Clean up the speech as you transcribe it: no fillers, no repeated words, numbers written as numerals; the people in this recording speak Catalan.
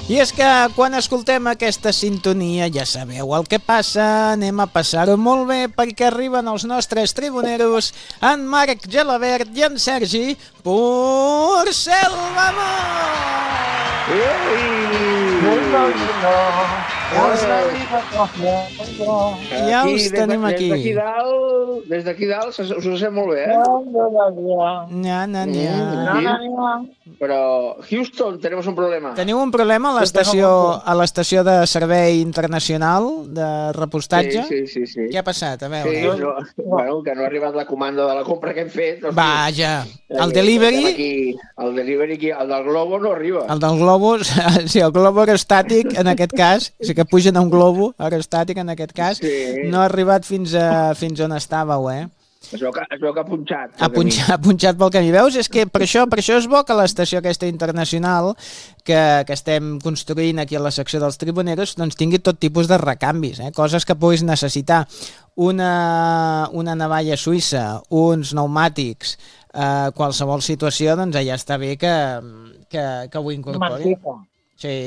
I és que quan escoltem aquesta sintonia ja sabeu el que passa, anem a passar-ho molt bé perquè arriben els nostres tribuneros, en Marc Gelabert i en Sergi Porcel, vamos! Ja us tenim aquí. Des d'aquí dalt us ho sent molt bé, Però, Houston, tenemos un problema. Teniu un problema a l'estació de servei internacional de repostatge? Sí. Què ha passat? A veure. Sí, que no ha arribat la comanda de la compra que hem fet. Vaja, el delivery... El delivery, el del Globo no arriba. El del Globo, sí, el Globo aerostàtic, en aquest cas, sí que pugen a un globo aerostàtic, en aquest cas, no ha arribat fins on estàveu, Es veu que ha punxat. Ha punxat pel camí. Veus? És que per això és bo que l'estació aquesta internacional que estem construint aquí a la secció dels tribuneros doncs tingui tot tipus de recanvis, coses que puguis necessitar. Una navalla suïssa, uns pneumàtics, qualsevol situació, doncs allà està bé que ho incorpori. Sí.